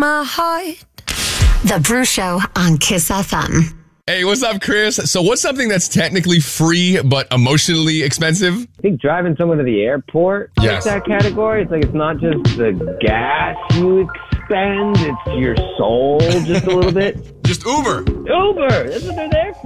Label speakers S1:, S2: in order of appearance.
S1: my heart.
S2: The Brew Show on Kiss FM.
S3: Hey, what's up, Chris? So what's something that's technically free but emotionally expensive?
S4: I think driving someone to the airport
S3: Yes.
S4: is that category. It's like it's not just the gas you expend, it's your soul just a little bit.
S3: Just Uber.
S4: Uber, that's what they're there for.